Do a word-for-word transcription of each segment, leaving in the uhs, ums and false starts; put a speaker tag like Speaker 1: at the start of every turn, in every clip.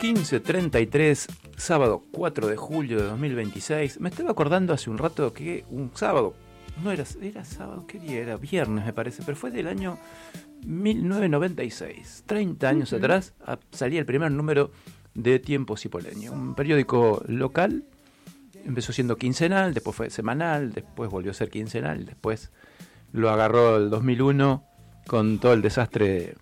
Speaker 1: quince treinta y tres, sábado cuatro de julio de dos mil veintiséis. Me estaba acordando hace un rato que un sábado, no era, era sábado, ¿qué día era? Viernes me parece, pero fue del año mil novecientos noventa y seis, treinta años uh-huh. atrás, a, salía el primer número de Tiempo Cipoleño, un periódico local. Empezó siendo quincenal, después fue semanal, después volvió a ser quincenal, después lo agarró el dos mil uno con todo el desastre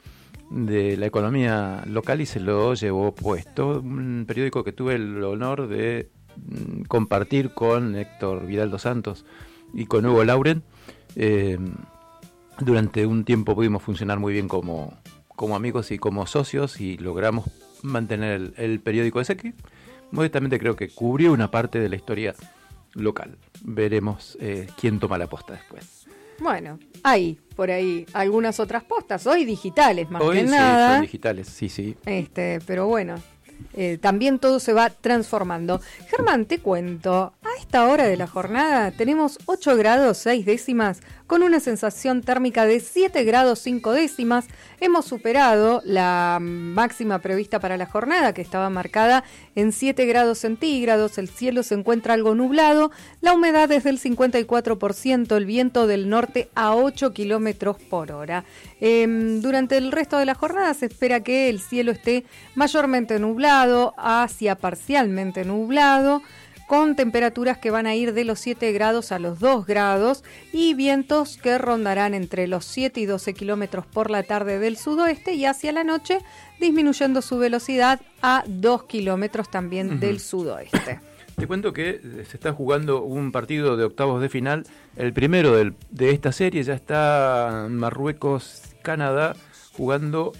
Speaker 1: de la economía local y se lo llevó puesto. Un periódico que tuve el honor de compartir con Héctor Vidal dos Santos y con Hugo Lauren. Eh, durante un tiempo pudimos funcionar muy bien como, como amigos y como socios y logramos mantener el, el periódico ese que modestamente creo que cubrió una parte de la historia local. Veremos eh, quién toma la posta después.
Speaker 2: Bueno, hay por ahí algunas otras postas, hoy digitales más
Speaker 1: hoy
Speaker 2: que
Speaker 1: sí,
Speaker 2: nada.
Speaker 1: Son digitales, sí, sí.
Speaker 2: Este, pero bueno, eh, también todo se va transformando. Germán, te cuento, a esta hora de la jornada tenemos ocho grados seis décimas con una sensación térmica de siete grados cinco décimas. Hemos superado la máxima prevista para la jornada, que estaba marcada en siete grados centígrados. El cielo se encuentra algo nublado, la humedad es del cincuenta y cuatro por ciento, el viento del norte a ocho kilómetros por hora. Eh, durante el resto de la jornada se espera que el cielo esté mayormente nublado, hacia parcialmente nublado, con temperaturas que van a ir de los siete grados a los dos grados y vientos que rondarán entre los siete y doce kilómetros por la tarde del sudoeste y hacia la noche disminuyendo su velocidad a dos kilómetros también uh-huh. del sudoeste.
Speaker 1: Te cuento que se está jugando un partido de octavos de final, el primero del, de esta serie. Ya está Marruecos-Canadá jugando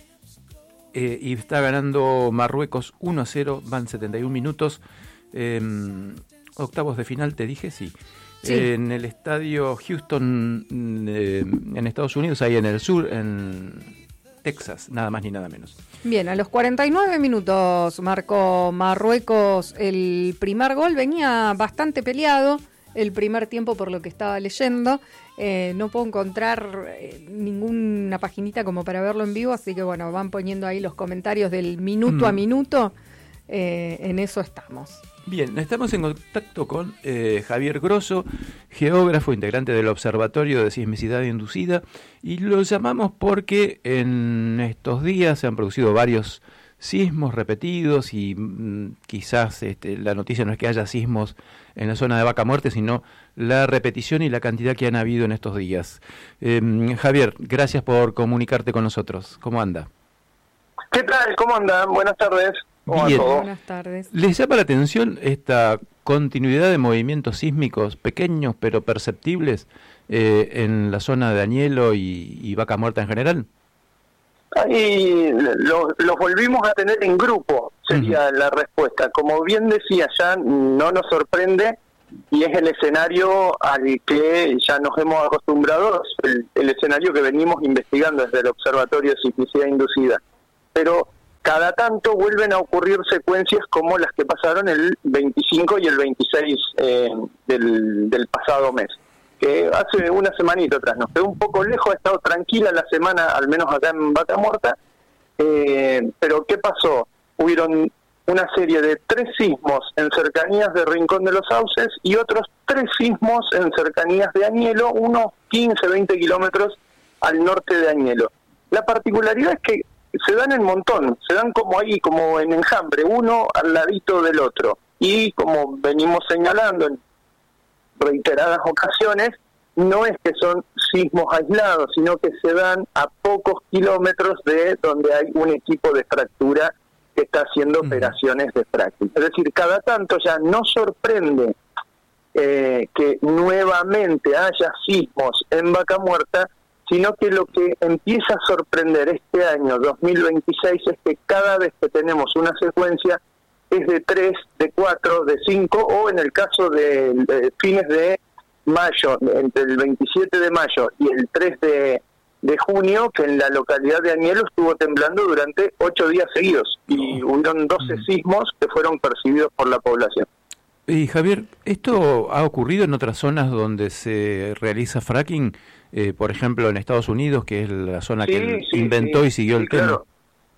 Speaker 1: eh, y está ganando Marruecos uno a cero, van setenta y un minutos. Eh, octavos de final, te dije, sí. sí. Eh, en el estadio Houston, eh, en Estados Unidos, ahí en el sur, en Texas, nada más ni nada menos.
Speaker 2: Bien, a los cuarenta y nueve minutos marcó Marruecos el primer gol, venía bastante peleado el primer tiempo por lo que estaba leyendo. Eh, no puedo encontrar eh, ninguna paginita como para verlo en vivo, así que bueno, van poniendo ahí los comentarios del minuto mm. a minuto. Eh, en eso estamos.
Speaker 1: Bien, estamos en contacto con eh, Javier Grosso, geógrafo, integrante del Observatorio de Sismicidad Inducida, y lo llamamos porque en estos días se han producido varios sismos repetidos y mm, quizás este, la noticia no es que haya sismos en la zona de Vaca Muerta, sino la repetición y la cantidad que han habido en estos días. Eh, Javier, gracias por comunicarte con nosotros. ¿Cómo anda?
Speaker 3: ¿Qué tal? ¿Cómo andan? Buenas tardes.
Speaker 1: Bien.
Speaker 2: Buenas tardes.
Speaker 1: ¿Les llama la atención esta continuidad de movimientos sísmicos pequeños pero perceptibles eh, en la zona de Añelo y, y Vaca Muerta en general?
Speaker 3: Ahí los lo volvimos a tener en grupo, sería uh-huh. la respuesta. Como bien decía, ya no nos sorprende y es el escenario al que ya nos hemos acostumbrado, el, el escenario que venimos investigando desde el Observatorio de Sismicidad Inducida. Pero cada tanto vuelven a ocurrir secuencias como las que pasaron el veinticinco y el veintiséis eh, del, del pasado mes, que hace una semanita atrás nos quedó un poco lejos, ha estado tranquila la semana, al menos acá en Vaca Muerta, eh, pero ¿qué pasó? Hubieron una serie de tres sismos en cercanías de Rincón de los Sauces y otros tres sismos en cercanías de Añelo, unos quince, veinte kilómetros al norte de Añelo. La particularidad es que se dan en montón, se dan como ahí, como en enjambre, uno al ladito del otro. Y como venimos señalando en reiteradas ocasiones, no es que son sismos aislados, sino que se dan a pocos kilómetros de donde hay un equipo de fractura que está haciendo uh-huh. operaciones de fracking. Es decir, cada tanto ya no sorprende eh, que nuevamente haya sismos en Vaca Muerta, sino que lo que empieza a sorprender este año dos mil veintiséis es que cada vez que tenemos una secuencia es de tres, de cuatro, de cinco, o en el caso de, de fines de mayo, entre el veintisiete de mayo y el tres de, de junio, que en la localidad de Añelo estuvo temblando durante ocho días seguidos, y hubieron doce mm. sismos que fueron percibidos por la población.
Speaker 1: Y Javier, ¿esto ha ocurrido en otras zonas donde se realiza fracking? Eh, por ejemplo, en Estados Unidos, que es la zona sí, que él sí, inventó sí, y siguió sí, el
Speaker 3: claro.
Speaker 1: tema.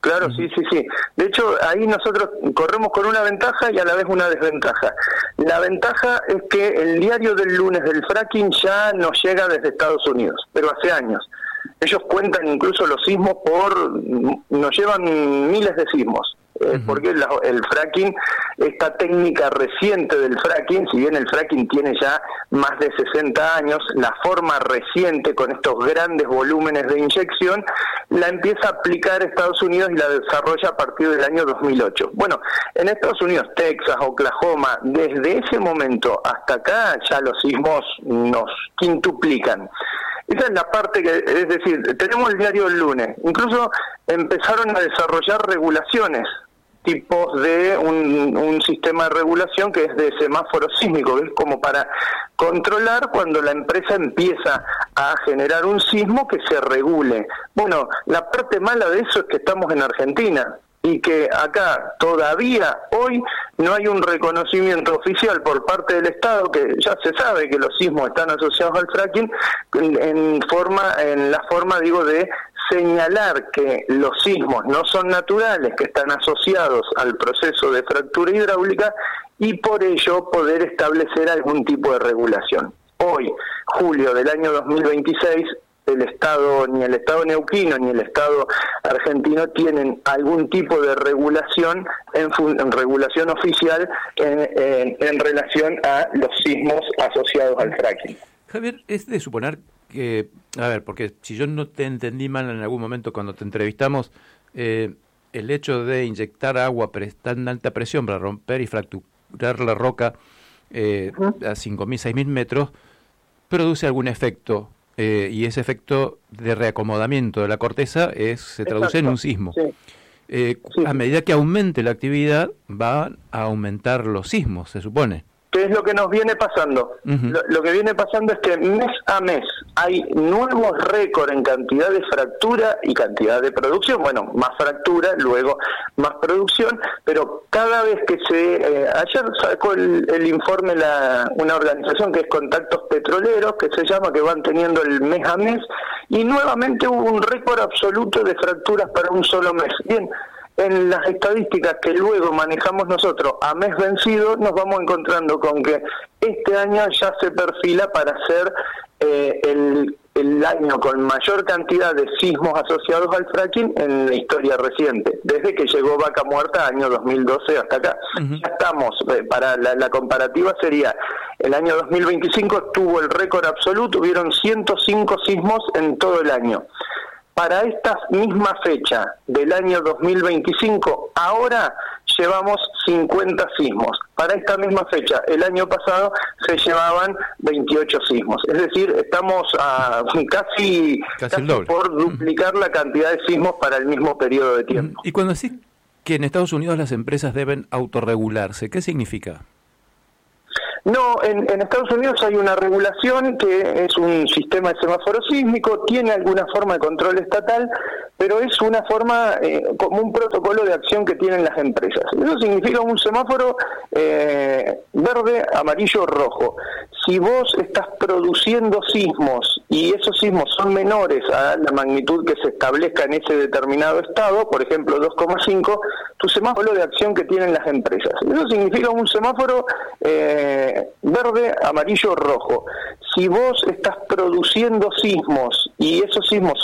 Speaker 3: Claro,
Speaker 1: Uh-huh.
Speaker 3: sí, sí, sí. De hecho, ahí nosotros corremos con una ventaja y a la vez una desventaja. La ventaja es que el diario del lunes del fracking ya nos llega desde Estados Unidos, pero hace años. Ellos cuentan incluso los sismos por... nos llevan miles de sismos. Eh,
Speaker 1: Uh-huh.
Speaker 3: Porque la, el fracking, esta técnica reciente del fracking, si bien el fracking tiene ya más de sesenta años, la forma reciente con estos grandes volúmenes de inyección, la empieza a aplicar Estados Unidos y la desarrolla a partir del año dos mil ocho. Bueno, en Estados Unidos, Texas, Oklahoma, desde ese momento hasta acá ya los sismos nos quintuplican. Esa es la parte que, es decir, tenemos el diario del lunes, incluso empezaron a desarrollar regulaciones, tipos de un, un sistema de regulación que es de semáforo sísmico, que es como para controlar cuando la empresa empieza a generar un sismo que se regule. Bueno, la parte mala de eso es que estamos en Argentina y que acá todavía hoy no hay un reconocimiento oficial por parte del Estado, que ya se sabe que los sismos están asociados al fracking, en, en forma, en la forma, digo, de señalar que los sismos no son naturales, que están asociados al proceso de fractura hidráulica y por ello poder establecer algún tipo de regulación. Hoy, julio del año dos mil veintiséis, el Estado, ni el Estado neuquino ni el Estado argentino tienen algún tipo de regulación en, en regulación oficial en, en, en relación a los sismos asociados al fracking.
Speaker 1: Javier, es de suponer que, a ver, porque si yo no te entendí mal en algún momento cuando te entrevistamos, eh, el hecho de inyectar agua pre- tan alta presión para romper y fracturar la roca eh, uh-huh. a cinco mil, seis mil metros produce algún efecto. Eh, y ese efecto de reacomodamiento de la corteza es se traduce Exacto. en un sismo. Sí. Eh, sí. A medida que aumente la actividad, van a aumentar los sismos, se supone.
Speaker 3: ¿Qué es lo que nos viene pasando? Uh-huh. Lo, lo que viene pasando es que mes a mes hay nuevos récords en cantidad de fractura y cantidad de producción. Bueno, más fractura, luego más producción, pero cada vez que se... Eh, ayer sacó el, el informe la una organización que es Contactos Petroleros, que se llama, que van teniendo el mes a mes, y nuevamente hubo un récord absoluto de fracturas para un solo mes. Bien, en las estadísticas que luego manejamos nosotros a mes vencido, nos vamos encontrando con que este año ya se perfila para ser eh, el, el año con mayor cantidad de sismos asociados al fracking en la historia reciente, desde que llegó Vaca Muerta, año dos mil doce hasta acá. Uh-huh. Ya estamos, eh, para la, la comparativa sería, el año dos mil veinticinco tuvo el récord absoluto, hubieron ciento cinco sismos en todo el año. Para esta misma fecha del año dos mil veinticinco, ahora llevamos cincuenta sismos. Para esta misma fecha, el año pasado, se llevaban veintiocho sismos. Es decir, estamos a casi,
Speaker 1: casi,
Speaker 3: casi por duplicar la cantidad de sismos para el mismo periodo de tiempo.
Speaker 1: Y cuando decís que en Estados Unidos las empresas deben autorregularse, ¿qué significa?
Speaker 3: No, en, en Estados Unidos hay una regulación que es un sistema de semáforo sísmico, tiene alguna forma de control estatal, pero es una forma, eh, como un protocolo de acción que tienen las empresas. Eso significa un semáforo eh, verde, amarillo, rojo. Si vos estás produciendo sismos y esos sismos son menores a la magnitud que se establezca en ese determinado estado, por ejemplo dos coma cinco, tu semáforo de acción que tienen las empresas. Eso significa un semáforo eh, verde, amarillo, rojo. Si vos estás produciendo sismos y esos sismos